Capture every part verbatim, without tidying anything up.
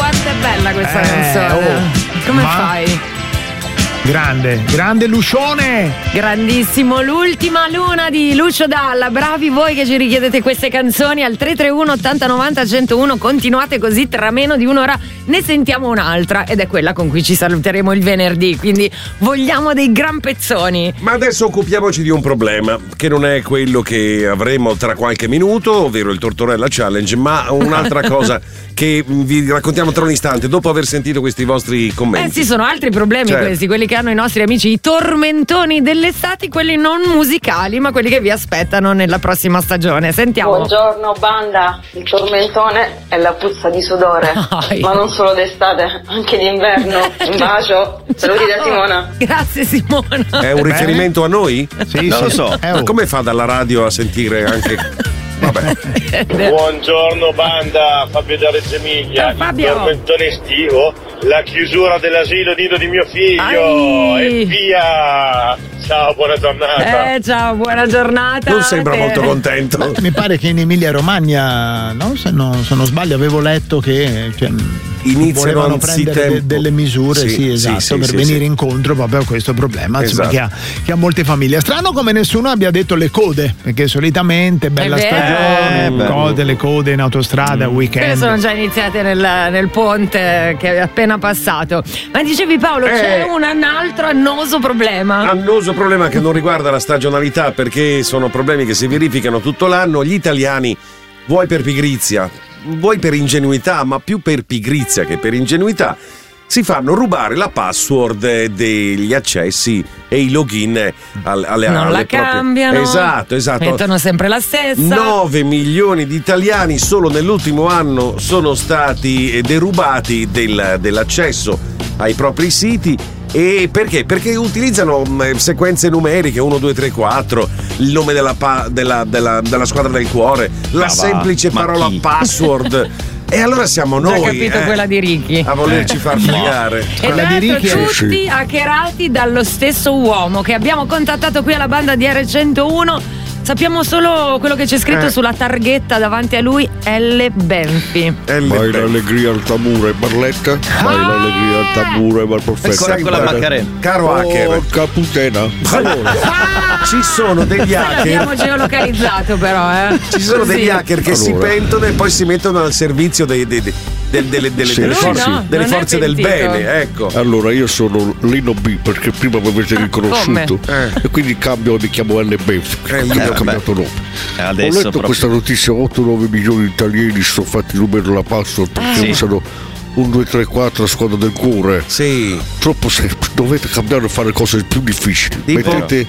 Quanto è bella questa Eh, canzone. oh, Come ma- fai? Grande, grande Lucione. Grandissimo, l'ultima luna di Lucio Dalla. Bravi voi che ci richiedete queste canzoni al tre tre uno ottanta novanta centouno. Continuate così, tra meno di un'ora ne sentiamo un'altra ed è quella con cui ci saluteremo il venerdì, quindi vogliamo dei gran pezzoni. Ma adesso occupiamoci di un problema che non è quello che avremo tra qualche minuto, ovvero il Tortorella Challenge, ma un'altra cosa che vi raccontiamo tra un istante dopo aver sentito questi vostri Eh commenti. sì, sono altri problemi Certo. questi, quelli che hanno i nostri amici, i tormentoni dell'estate, quelli non musicali, ma quelli che vi aspettano nella prossima stagione. Sentiamo. Buongiorno banda, il tormentone è la puzza di sudore, Dai. ma non solo d'estate, anche d'inverno. Un bacio, saluti da Simona. Grazie Simona. È un riferimento a noi? Sì, Non sì. lo so. Eh, Ma oh. come fa dalla radio a sentire anche... Vabbè. Buongiorno banda, Fabio da Reggio Emilia. Ciao, Fabio. Il tormentone estivo, la chiusura dell'asilo nido di mio figlio. Ai. E via. Ciao, buona giornata. Eh, ciao, buona giornata. Non sembra Te- molto contento. Mi pare che in Emilia Romagna, no? Se, no, se non sbaglio, avevo letto che cioè, Iniziano volevano prendere anzitempo. de- delle misure, Sì, sì, sì, esatto, sì, per sì, venire sì. incontro proprio a questo problema insomma, Esatto. che, ha, che ha molte famiglie. Strano come nessuno abbia detto le code, perché solitamente bella È vero. stagione, Eh, code, le code in autostrada, Quelle weekend. sono già iniziate nel, nel ponte che è appena passato. Ma dicevi Paolo, Eh. c'è un, un altro annoso problema. Annoso problema che non riguarda la stagionalità, perché sono problemi che si verificano tutto l'anno. Gli italiani, vuoi per pigrizia, vuoi per ingenuità, ma più per pigrizia che per ingenuità, si fanno rubare la password degli accessi e i login al- alle Non alle la proprie- cambiano. Esatto, esatto. Mettono sempre la stessa. nove milioni di italiani solo nell'ultimo anno sono stati derubati del- dell'accesso ai propri siti. E perché? Perché utilizzano mh, sequenze numeriche uno, due, tre, quattro, il nome della, pa- della, della- della squadra del cuore, la va, semplice ma parola chi? password. E allora siamo Già noi capito eh, quella di Ricky. a volerci far fregare. E Quella tra di l'altro Ricky è- tutti hackerati dallo stesso uomo che abbiamo contattato qui alla banda di R centouno. Sappiamo solo quello che c'è scritto Eh. sulla targhetta davanti a lui, L. Benfi. È Vai il- l'allegria al tamburo e Barletta, vai l'allegria al tamburo e bar perfetto. Ancora con la Macarena. Caro hacker, Porca puttana. allora, ci sono degli L'abbiamo hacker. geolocalizzato però, eh. Ci sono Così. degli hacker che si Allora. pentono e poi si mettono al servizio dei, dei- dei- del- delle, delle- Sì, delle sì, forze, sì. No, delle non è forze del pentito. bene, ecco. Allora io sono Lino B perché prima mi avete riconosciuto Come? e quindi cambio, mi chiamo L B, Eh, quindi eh, ho cambiato nome. Eh, Ho Adesso letto proprio. questa notizia, otto nove milioni di italiani sono fatti numero la password perché Sì. usano un due tre quattro a squadra del cuore. Sì. Troppo semplice, dovete cambiare e fare cose più difficili. Tipo? Mettete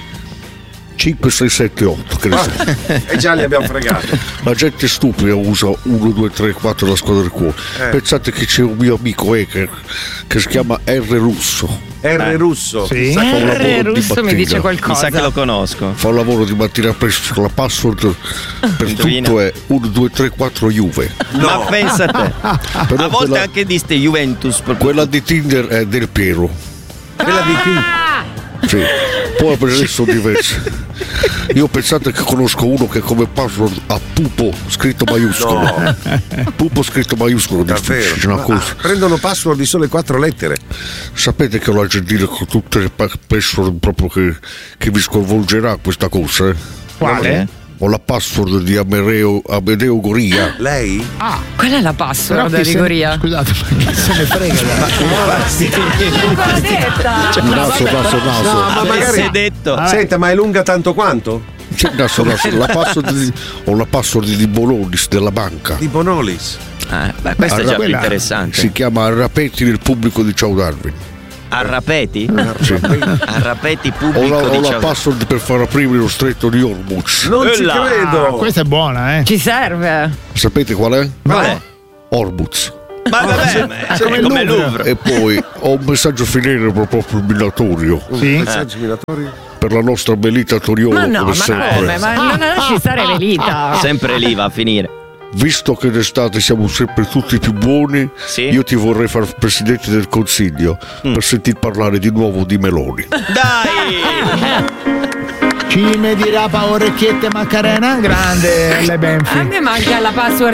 cinque, sei, sette, otto, che ne so. E già li abbiamo fregati. La gente stupida usa uno, due, tre, quattro la squadra del cuore. Eh. Pensate che c'è un mio amico hacker che si chiama R Russo. R Russo. Sì. Fa un lavoro R. di Russo mi mattina. dice Mi qualcosa. sa che lo conosco. Fa un lavoro di mattina presto. La password per Indovina. tutto è uno, due, tre, quattro Juve. Ma pensa a te. Però A volte quella, anche diste Juventus. per- quella di Tinder è del Piero. Quella di chi? Sì. Poi per adesso sono diverse. Io pensate che conosco uno che come password ha pupo scritto maiuscolo. No. Pupo scritto maiuscolo, Davvero? difficile, una Ma- cosa. ah, prendono password di sole quattro lettere. Sapete che ho la gentile con tutte le pa- password proprio che, che vi sconvolgerà questa cosa? Eh? Quale? Ho la password di Amedeo, Amedeo Goria. Lei? Qual è la Però password chi di se- Goria? Scusate, ma chi se ne frega? Comunque l'ha detta. Naso, naso, naso. No, ma magari. Avesse detto. Senta, ma è lunga tanto quanto? C'è naso, naso. La password di, ho la password di Bolonis della banca. Di Bonolis. Ah, beh, questo è già più quella- interessante. Si chiama Arrapetti del pubblico di Ciao Darwin. Arrapeti? Sì. Arrapeti Ho pubblico la, ho di la Ciao- password per far aprire lo stretto di Hormuz. Non ci Quella. credo. Questa è buona, eh? Ci serve. Sapete qual è? Qual è? Hormuz. Ma vabbè, ma è come come il il Louvre. Louvre. E poi ho un messaggio finale proprio minatorio Un Sì. messaggio minatorio. per la nostra Belita Toriolo. Ma no, come ma sempre. come? Ma non lasci stare Velita. Sempre lì va a finire. Visto che d'estate siamo sempre tutti più buoni, Sì. io ti vorrei fare presidente del consiglio per sentir parlare di nuovo di Meloni. Dai! Cime di rapa, orecchiette, Macarena. Grande L. Benfi. A me manca la password